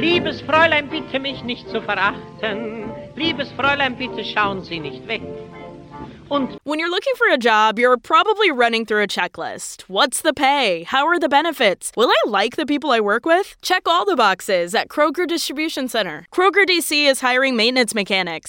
Liebes Fräulein, bitte mich nicht zu verachten. Liebes Fräulein, bitte schauen Sie nicht weg. When you're looking for a job, you're probably running through a checklist. What's the pay? How are the benefits? Will I like the people I work with? Check all the boxes at Kroger Distribution Center. Kroger DC is hiring maintenance mechanics,